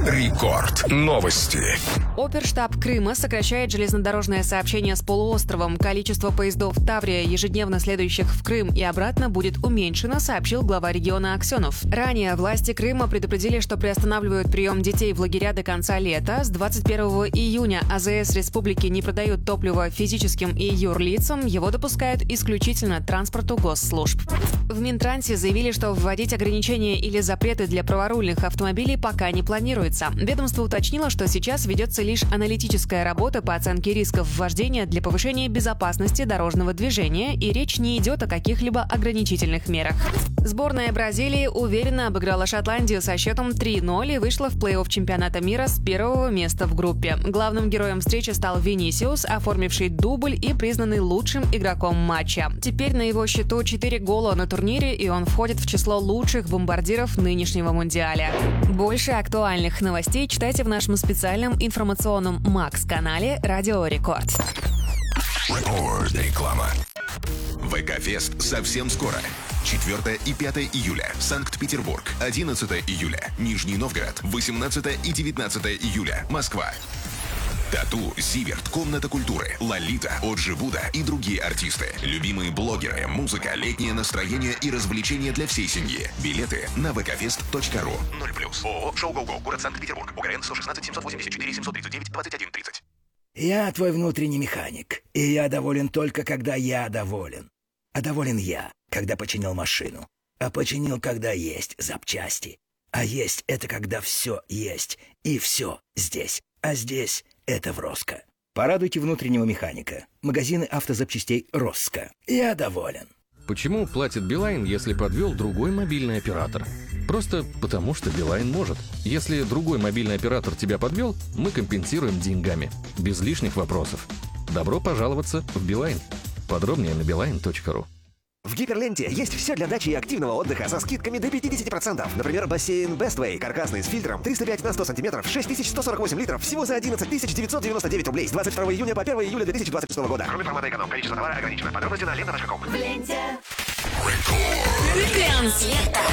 Рекорд. Новости. Оперштаб Крыма сокращает железнодорожное сообщение с полуостровом. Количество поездов Таврия, ежедневно следующих в Крым и обратно, будет уменьшено, сообщил глава региона Аксенов. Ранее власти Крыма предупредили, что приостанавливают прием детей в лагеря до конца лета. С 21 июня АЗС республики не продают топливо физическим и юрлицам. Его допускают исключительно транспорту госслужб. В Минтрансе заявили, что вводить ограничения или запреты для праворульных автомобилей пока не планируется. Ведомство уточнило, что сейчас ведется лишь аналитическая работа по оценке рисков вождения для повышения безопасности дорожного движения, и речь не идет о каких-либо ограничительных мерах. Сборная Бразилии уверенно обыграла Шотландию со счетом 3-0 и вышла в плей-офф чемпионата мира с первого места в группе. Главным героем встречи стал Винисиус, оформивший дубль и признанный лучшим игроком матча. Теперь на его счету 4 гола на турнире, и он входит в число лучших бомбардиров нынешнего мундиаля. Больше актуальных новостей читайте в нашем специальном информационном Макс-канале «Радио Рекорд». Реклама. ВК-фест совсем скоро. 4 и 5 июля. Санкт-Петербург. 11 июля. Нижний Новгород. 18 и 19 июля. Москва. Тату, Зиверт, Комната культуры, Лолита, Оджи Буда и другие артисты. Любимые блогеры, музыка, летнее настроение и развлечения для всей семьи. Билеты на vkfest.ru. 0+. ООО «Шоу Гоу-Гоу», город Санкт-Петербург. УГРН 116 784 739 2130. Я твой внутренний механик, и я доволен только, когда я доволен. А доволен я, когда починил машину. А починил, когда есть запчасти. А есть — это когда все есть, и все здесь. А здесь — это в Роско. Порадуйте внутреннего механика. Магазины автозапчастей Роско. Я доволен. Почему платит Билайн, если подвел другой мобильный оператор? Просто потому, что Билайн может. Если другой мобильный оператор тебя подвел, мы компенсируем деньгами. Без лишних вопросов. Добро пожаловаться в Билайн. Подробнее на beeline.ru. В Гиперленте есть все для дачи и активного отдыха со скидками до 50%. Например, бассейн Bestway, каркасный с фильтром, 305 на 100 сантиметров, 6148 литров, всего за 11 999 рублей с 22 июня по 1 июля 2026 года. Кроме формата эконом, количество товара ограничено. Подробности на лента.ком. В ленте. Рекорд.